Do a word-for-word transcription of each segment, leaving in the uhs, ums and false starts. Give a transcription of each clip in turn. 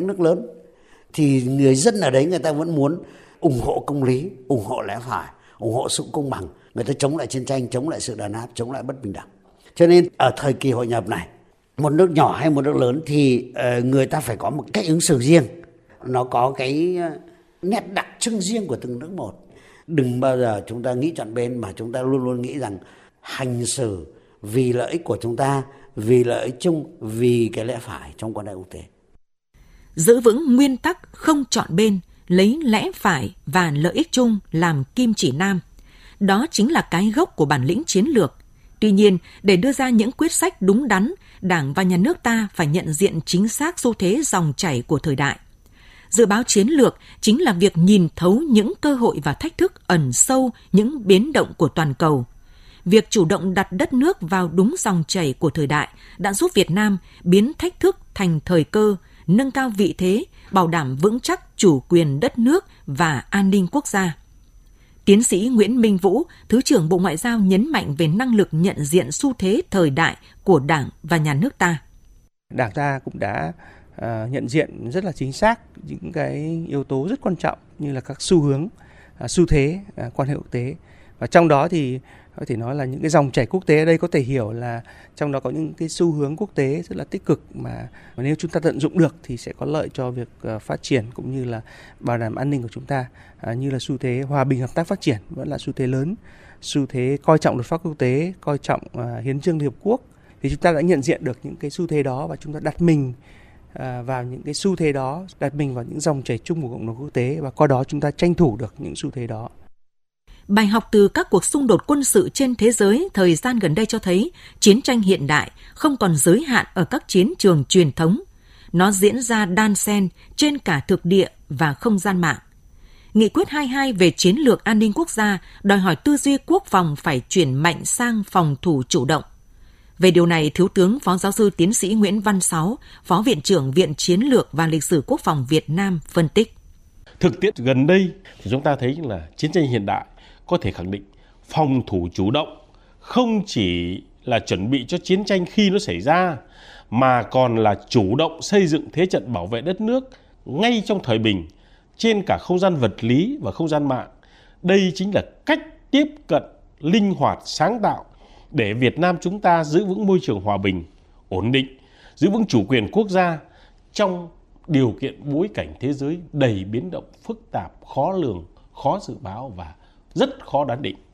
những nước lớn, thì người dân ở đấy người ta vẫn muốn ủng hộ công lý, ủng hộ lẽ phải, ủng hộ sự công bằng. Người ta chống lại chiến tranh, chống lại sự đàn áp, chống lại bất bình đẳng. Cho nên ở thời kỳ hội nhập này, một nước nhỏ hay một nước lớn thì uh, người ta phải có một cách ứng xử riêng. Nó có cái nét đặc trưng riêng của từng nước một. Đừng bao giờ chúng ta nghĩ chọn bên, mà chúng ta luôn luôn nghĩ rằng hành xử vì lợi ích của chúng ta, vì lợi ích chung, vì cái lẽ phải trong quan hệ quốc tế. Giữ vững nguyên tắc không chọn bên, lấy lẽ phải và lợi ích chung làm kim chỉ nam. Đó chính là cái gốc của bản lĩnh chiến lược. Tuy nhiên, để đưa ra những quyết sách đúng đắn, Đảng và Nhà nước ta phải nhận diện chính xác xu thế dòng chảy của thời đại. Dự báo chiến lược chính là việc nhìn thấu những cơ hội và thách thức ẩn sâu những biến động của toàn cầu. Việc chủ động đặt đất nước vào đúng dòng chảy của thời đại đã giúp Việt Nam biến thách thức thành thời cơ, nâng cao vị thế, bảo đảm vững chắc chủ quyền đất nước và an ninh quốc gia. Tiến sĩ Nguyễn Minh Vũ, Thứ trưởng Bộ Ngoại giao nhấn mạnh về năng lực nhận diện xu thế thời đại của Đảng và Nhà nước ta. Đảng ta cũng đã uh, nhận diện rất là chính xác những cái yếu tố rất quan trọng như là các xu hướng, uh, xu thế uh, quan hệ quốc tế. Và trong đó thì có thể nói là những cái dòng chảy quốc tế ở đây có thể hiểu là trong đó có những cái xu hướng quốc tế rất là tích cực mà, mà nếu chúng ta tận dụng được thì sẽ có lợi cho việc uh, phát triển cũng như là bảo đảm an ninh của chúng ta, uh, như là xu thế hòa bình hợp tác phát triển vẫn là xu thế lớn, xu thế coi trọng luật pháp quốc tế, coi trọng uh, hiến chương Liên Hợp Quốc. Thì chúng ta đã nhận diện được những cái xu thế đó và chúng ta đặt mình uh, vào những cái xu thế đó, đặt mình vào những dòng chảy chung của cộng đồng quốc tế và qua đó chúng ta tranh thủ được những xu thế đó. Bài học từ các cuộc xung đột quân sự trên thế giới thời gian gần đây cho thấy chiến tranh hiện đại không còn giới hạn ở các chiến trường truyền thống. Nó diễn ra đan xen trên cả thực địa và không gian mạng. Nghị quyết hai mươi hai về chiến lược an ninh quốc gia đòi hỏi tư duy quốc phòng phải chuyển mạnh sang phòng thủ chủ động. Về điều này, Thiếu tướng Phó Giáo sư Tiến sĩ Nguyễn Văn Sáu, Phó Viện trưởng Viện Chiến lược và Lịch sử Quốc phòng Việt Nam phân tích. Thực tiễn gần đây thì chúng ta thấy là chiến tranh hiện đại có thể khẳng định phòng thủ chủ động không chỉ là chuẩn bị cho chiến tranh khi nó xảy ra, mà còn là chủ động xây dựng thế trận bảo vệ đất nước ngay trong thời bình, trên cả không gian vật lý và không gian mạng. Đây chính là cách tiếp cận linh hoạt, sáng tạo để Việt Nam chúng ta giữ vững môi trường hòa bình, ổn định, giữ vững chủ quyền quốc gia trong điều kiện bối cảnh thế giới đầy biến động, phức tạp, khó lường, khó dự báo và rất khó đoán định.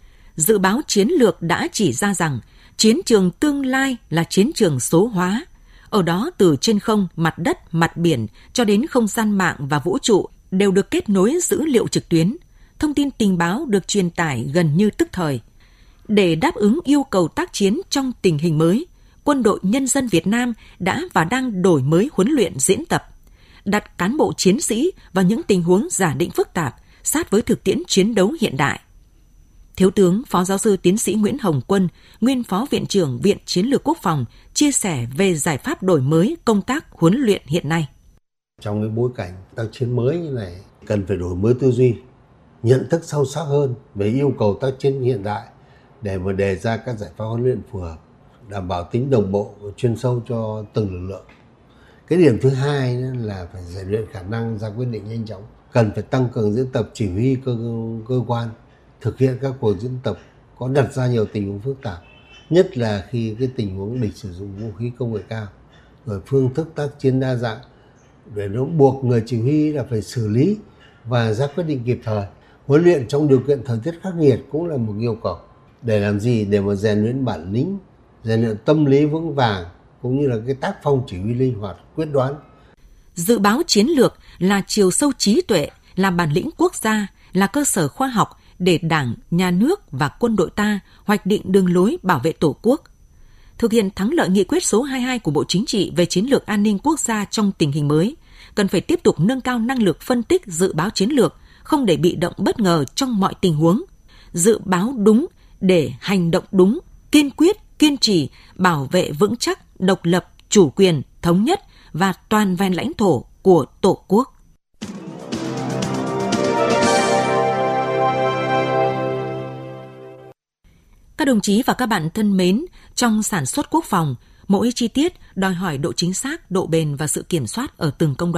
Dự báo chiến lược đã chỉ ra rằng chiến trường tương lai là chiến trường số hóa. Ở đó từ trên không, mặt đất, mặt biển cho đến không gian mạng và vũ trụ đều được kết nối dữ liệu trực tuyến. Thông tin tình báo được truyền tải gần như tức thời. Để đáp ứng yêu cầu tác chiến trong tình hình mới, Quân đội Nhân dân Việt Nam đã và đang đổi mới huấn luyện diễn tập, đặt cán bộ chiến sĩ vào những tình huống giả định phức tạp, sát với thực tiễn chiến đấu hiện đại. Thiếu tướng Phó Giáo sư Tiến sĩ Nguyễn Hồng Quân, nguyên Phó Viện trưởng Viện Chiến lược Quốc phòng, chia sẻ về giải pháp đổi mới công tác huấn luyện hiện nay. Trong cái bối cảnh tác chiến mới như này, cần phải đổi mới tư duy, nhận thức sâu sắc hơn về yêu cầu tác chiến hiện đại để mà đề ra các giải pháp huấn luyện phù hợp, đảm bảo tính đồng bộ và chuyên sâu cho từng lực lượng. Cái điểm thứ hai là phải rèn luyện khả năng ra quyết định nhanh chóng. Cần phải tăng cường diễn tập chỉ huy cơ, cơ quan, thực hiện các cuộc diễn tập có đặt ra nhiều tình huống phức tạp, nhất là khi cái tình huống địch sử dụng vũ khí công nghệ cao, rồi phương thức tác chiến đa dạng, để nó buộc người chỉ huy là phải xử lý và ra quyết định kịp thời. Huấn luyện trong điều kiện thời tiết khắc nghiệt cũng là một yêu cầu. Để làm gì? Để mà rèn luyện bản lĩnh, rèn luyện tâm lý vững vàng, cũng như là cái tác phong chỉ huy linh hoạt, quyết đoán. Dự báo chiến lược là chiều sâu trí tuệ, là bản lĩnh quốc gia, là cơ sở khoa học để Đảng, Nhà nước và quân đội ta hoạch định đường lối bảo vệ Tổ quốc. Thực hiện thắng lợi nghị quyết số hai mươi hai của Bộ Chính trị về chiến lược an ninh quốc gia trong tình hình mới, cần phải tiếp tục nâng cao năng lực phân tích dự báo chiến lược, không để bị động bất ngờ trong mọi tình huống. Dự báo đúng để hành động đúng, kiên quyết, kiên trì, bảo vệ vững chắc độc lập, chủ quyền, thống nhất và toàn vẹn lãnh thổ của Tổ quốc. Các đồng chí và các bạn thân mến, trong sản xuất quốc phòng, mỗi chi tiết đòi hỏi độ chính xác, độ bền và sự kiểm soát ở từng công đoạn.